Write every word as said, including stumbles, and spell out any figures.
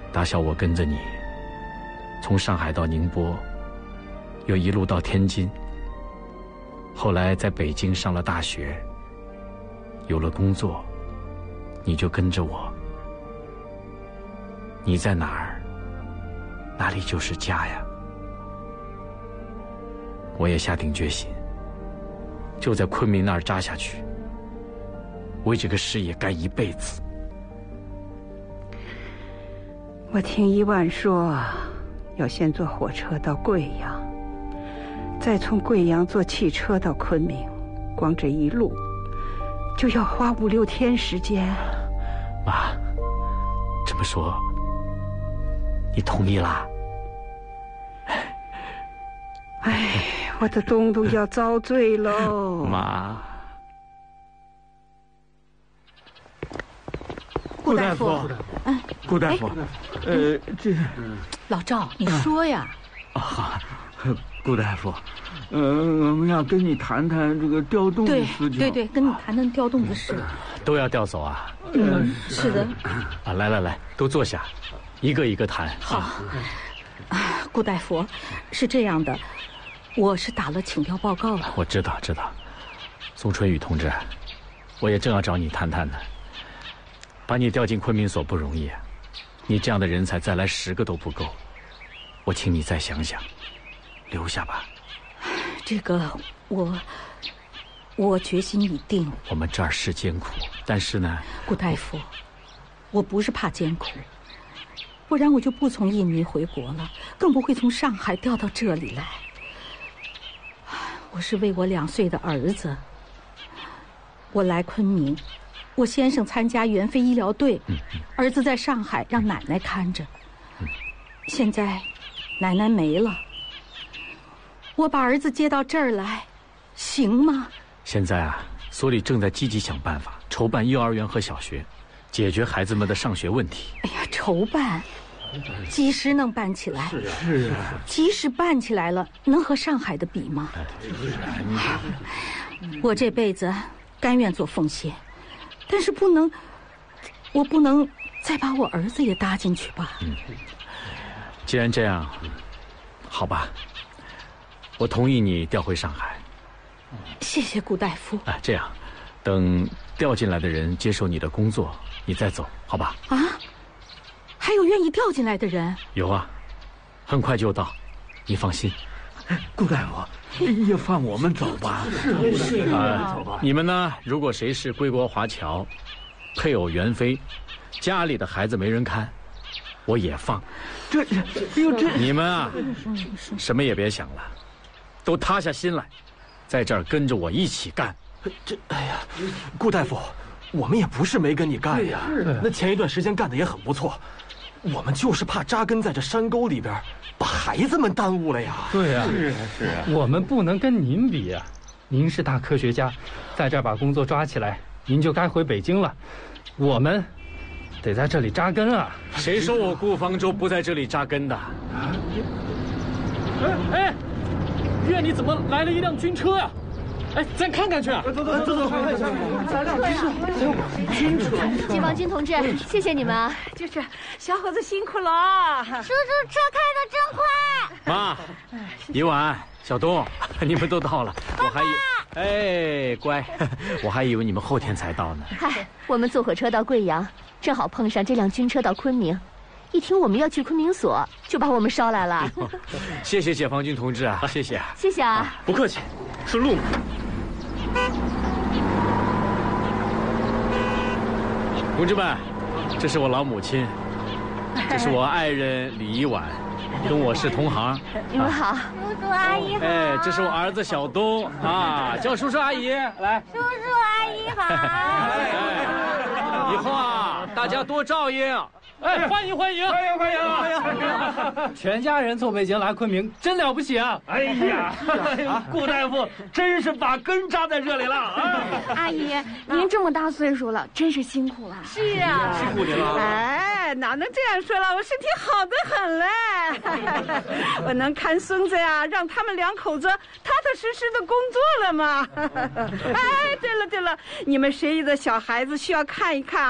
打小我跟着你，从上海到宁波，又一路到天津，后来在北京上了大学，有了工作，你就跟着我。你在哪儿，哪里就是家呀。我也下定决心，就在昆明那儿扎下去，为这个事业干一辈子。 我听伊万说，要先坐火车到贵阳，再从贵阳坐汽车到昆明，光这一路就要花五六天时间。 妈，这么说，你同意啦？ 哎，我的东东要遭罪喽！ 妈， 顾大夫， 哎， 顾大夫，呃，这老赵，你说呀？ 啊，顾大夫，呃，我们要跟你谈谈这个调动的事情。 对对对，跟你谈谈调动的事。 都要调走啊？ 嗯，是的。 啊，来来来，都坐下，一个一个谈。 好。啊，顾大夫，是这样的，我是打了请调报告了。 我知道知道，宋春雨同志，我也正要找你谈谈呢。把你调进昆明所不容易啊，你这样的人才再来十个都不够。我请你再想想，留下吧。 这个我我决心已定。 我们这儿是艰苦，但是呢， 顾大夫，我不是怕艰苦，不然我就不从印尼回国了，更不会从上海调到这里来。我是为我两岁的儿子，我来昆明，我先生参加援非医疗队， 嗯嗯、 儿子在上海让奶奶看着，嗯、现在奶奶没了，我把儿子接到这儿来，行吗？ 现在啊，所里正在积极想办法筹办幼儿园和小学，解决孩子们的上学问题。 哎呀，筹办即使能办起来， 是啊，是啊， 即使办起来了，能和上海的比吗？我这辈子甘愿做奉献，但是不能，我不能再把我儿子也搭进去吧？ 嗯，既然这样，好吧，我同意你调回上海。 谢谢顾大夫。 啊，这样，等调进来的人接受你的工作，你再走，好吧？ 啊？还有愿意调进来的人？ 有啊，很快就到，你放心。 顾大夫，也放我们走吧。 是是啊，走吧。你们呢？如果谁是归国华侨，配偶元非，家里的孩子没人看，我也放。 这，哎呦这， 你们啊，什么也别想了，都塌下心来，在这儿跟着我一起干。 这，哎呀，顾大夫，我们也不是没跟你干呀。那前一段时间干的也很不错。我们就是怕扎根在这山沟里边，把孩子们耽误了呀。 对呀， 是啊是啊， 我们不能跟您比呀。您是大科学家，在这儿把工作抓起来，您就该回北京了。我们得在这里扎根啊！ 谁说我顾方舟不在这里扎根的？哎哎，院里怎么来了一辆军车呀？哎，咱看看去啊！ 走走走走走，看看去。咱俩军车，军车。 金王军同志，谢谢你们啊！ 就是小伙子辛苦了。 叔叔，车开得真快。 妈，一晚，小东，你们都到了，我还以哎乖，我还以为你们后天才到呢。 嗨，我们坐火车到贵阳，正好碰上这辆军车到昆明。一听我们要去昆明所，就把我们捎来了。 谢谢解放军同志啊，谢谢， 谢谢啊， 不客气，顺路嘛。同志们，这是我老母亲，这是我爱人李一婉，跟我是同行。 你们好， 叔叔阿姨好。 哎，这是我儿子小东啊，叫叔叔阿姨来。 叔叔阿姨好。 哎，以后啊，大家多照应。哎，欢迎欢迎欢迎欢迎欢迎！ 全家人从北京来昆明，真了不起啊！ 哎呀，顾大夫真是把根扎在这里了啊！ 阿姨，您这么大岁数了，真是辛苦了。 是啊， 辛苦您了。 哎，哪能这样说了？我身体好得很嘞，我能看孙子呀，让他们两口子踏踏实实的工作了嘛。哎，对了对了，你们谁的小孩子需要看一看？